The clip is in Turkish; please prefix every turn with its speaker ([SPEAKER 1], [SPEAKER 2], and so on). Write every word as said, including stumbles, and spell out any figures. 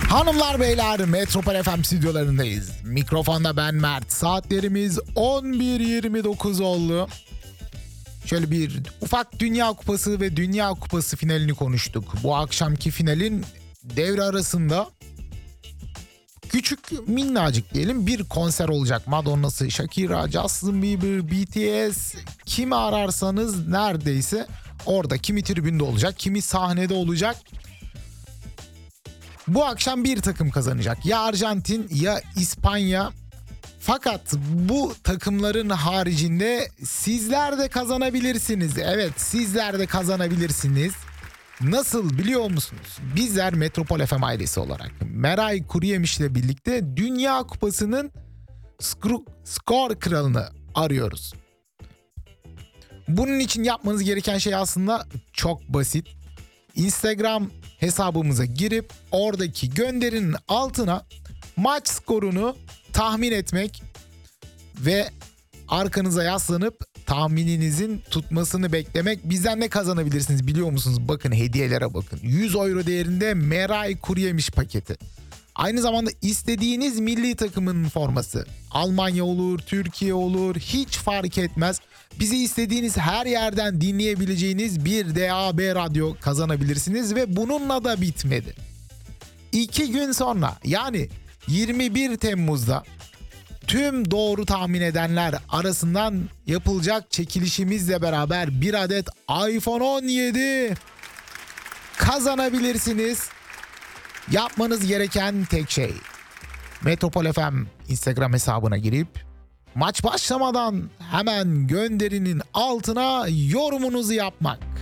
[SPEAKER 1] Hanımlar beyler, Metropol F M stüdyolarındayız. Mikrofonda ben Mert. Saatlerimiz on bir yirmi dokuz oldu. Şöyle bir ufak Dünya Kupası ve Dünya Kupası finalini konuştuk. Bu akşamki finalin devre arasında küçük, minnacık diyelim bir konser olacak. Madonna'sı, Shakira, Justin Bieber, B T S, kimi ararsanız neredeyse orada. Kimi tribünde olacak, kimi sahnede olacak. Bu akşam bir takım kazanacak. Ya Arjantin ya İspanya. Fakat bu takımların haricinde sizler de kazanabilirsiniz. Evet, sizler de kazanabilirsiniz. Nasıl biliyor musunuz? Bizler Metropol F M ailesi olarak Meray Kuruyemiş ile birlikte Dünya Kupası'nın skor kralını arıyoruz. Bunun için yapmanız gereken şey aslında çok basit. Instagram hesabımıza girip oradaki gönderinin altına maç skorunu tahmin etmek ve arkanıza yaslanıp tahmininizin tutmasını beklemek. Bizden ne kazanabilirsiniz biliyor musunuz? Bakın, hediyelere bakın. yüz euro değerinde Meray Kuruyemiş paketi. Aynı zamanda istediğiniz milli takımın forması. Almanya olur, Türkiye olur, hiç fark etmez. Bizi istediğiniz her yerden dinleyebileceğiniz bir D A B radyo kazanabilirsiniz ve bununla da bitmedi. İki gün sonra, yani yirmi bir Temmuz'da tüm doğru tahmin edenler arasından yapılacak çekilişimizle beraber bir adet iPhone on yedi kazanabilirsiniz. Yapmanız gereken tek şey, Metropol F M Instagram hesabına girip maç başlamadan hemen gönderinin altına yorumunuzu yapmak.